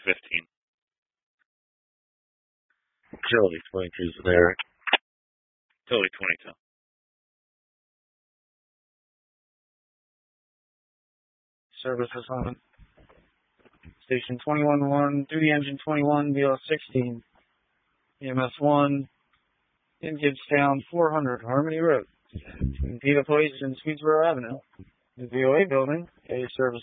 Utility 22's there. Utility 22. Service is on. Station 21-1, duty engine 21, BL 16. EMS 1, in Gibbstown 400, Harmony Road. Impeda Place in Swedesboro Avenue. The VOA building, a service